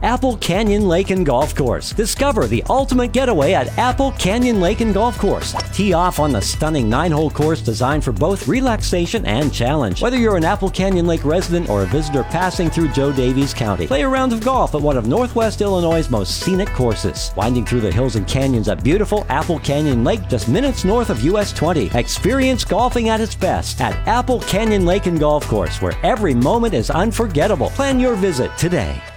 Apple Canyon Lake and Golf Course. Discover the ultimate getaway at Apple Canyon Lake and Golf Course. Tee off on the stunning 9-hole course designed for both relaxation and challenge. Whether you're an Apple Canyon Lake resident or a visitor passing through Joe Davies County, play a round of golf at one of Northwest Illinois' most scenic courses. Winding through the hills and canyons at beautiful Apple Canyon Lake just minutes north of US 20. Experience golfing at its best at Apple Canyon Lake and Golf Course, where every moment is unforgettable. Plan your visit today.